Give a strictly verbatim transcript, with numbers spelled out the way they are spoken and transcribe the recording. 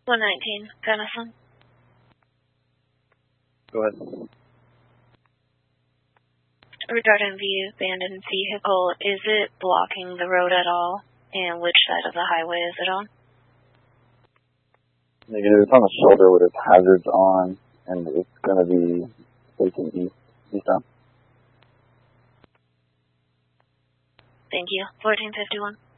one nineteen, Gunnison. Go ahead. Regarding the abandoned vehicle, is it blocking the road at all? And which side of the highway is it on? Negative. It's on the shoulder with its hazards on, and it's going to be facing east, eastbound. Thank you. fourteen fifty-one.